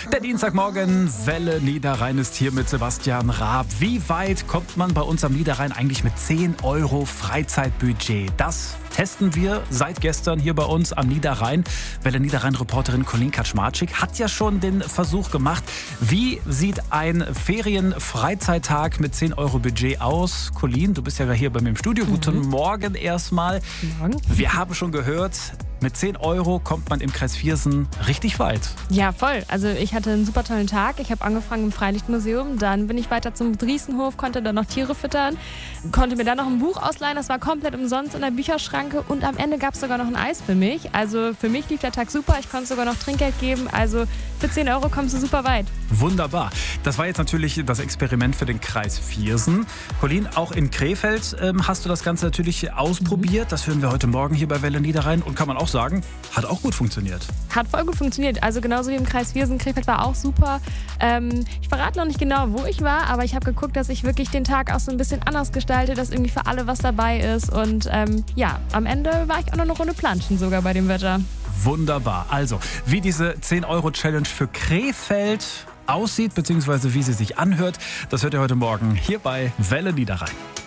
Der Dienstagmorgen, Welle Niederrhein ist hier mit Sebastian Raab. Wie weit kommt man bei uns am Niederrhein eigentlich mit 10 Euro Freizeitbudget? Das testen wir seit gestern hier bei uns am Niederrhein. Welle Niederrhein-Reporterin Colleen Kaczmarczyk hat ja schon den Versuch gemacht. Wie sieht ein Ferien-Freizeittag mit 10 Euro Budget aus? Colleen, du bist ja hier bei mir im Studio. Guten Morgen erstmal. Morgen. Wir haben schon gehört, mit 10 Euro kommt man im Kreis Viersen richtig weit. Ja, voll. Also ich hatte einen super tollen Tag. Ich habe angefangen im Freilichtmuseum, dann bin ich weiter zum Driesenhof, konnte dann noch Tiere füttern, konnte mir dann noch ein Buch ausleihen, das war komplett umsonst in der Bücherschranke und am Ende gab es sogar noch ein Eis für mich. Also für mich lief der Tag super, ich konnte sogar noch Trinkgeld geben, also für 10 Euro kommst du super weit. Wunderbar. Das war jetzt natürlich das Experiment für den Kreis Viersen. Colleen, auch in Krefeld hast du das Ganze natürlich ausprobiert. Das hören wir heute Morgen hier bei Welle Niederrhein und kann man auch sagen, hat auch gut funktioniert. Hat voll gut funktioniert, also genauso wie im Kreis Viersen. Krefeld war auch super. Ich verrate noch nicht genau, wo ich war, aber ich habe geguckt, dass ich wirklich den Tag auch so ein bisschen anders gestalte, dass irgendwie für alle was dabei ist und ja, am Ende war ich auch noch eine Runde planschen sogar bei dem Wetter. Wunderbar. Also, wie diese 10-Euro-Challenge für Krefeld aussieht, beziehungsweise wie sie sich anhört, das hört ihr heute Morgen hier bei Welle Niederrhein.